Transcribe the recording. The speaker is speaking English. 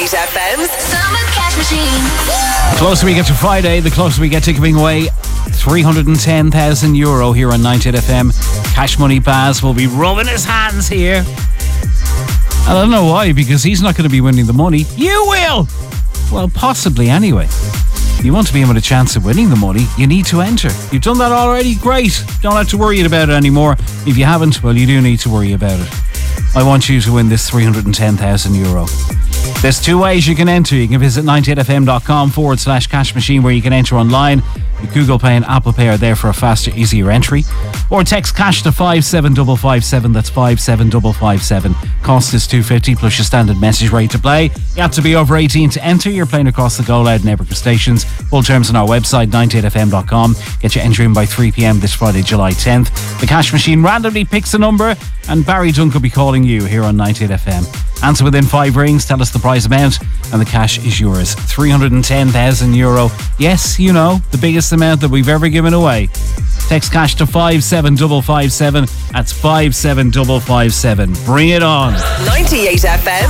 FM's Summer Cash Machine. The closer we get to Friday, the closer we get to giving away €310,000 here on 98 FM. Cash Money Baz will be rubbing his hands here. I don't know why, because he's not going to be winning the money. You will! Well, possibly anyway. You want to be in with a chance of winning the money, you need to enter. You've done that already, great. Don't have to worry about it anymore. If you haven't, well, you do need to worry about it. I want you to win this €310,000. There's two ways you can enter. You can visit 98fm.com/cash machine, where you can enter online. Google Pay and Apple Pay are there for a faster, easier entry. Or text cash to 57557. That's 57557. Cost is $2.50 plus your standard message rate to play. You have to be over 18 to enter. You're playing across the Go Loud network of stations. Full terms on our website, 98fm.com. Get your entry in by 3 p.m. this Friday, July 10th. The cash machine randomly picks a number, and Barry Dunk will be calling you here on 98 FM. Answer within 5 rings, tell us the prize amount, and the cash is yours. €310,000. Yes, you know, the biggest amount that we've ever given away. Text cash to 57557. That's 57557. Bring it on. 98 FM.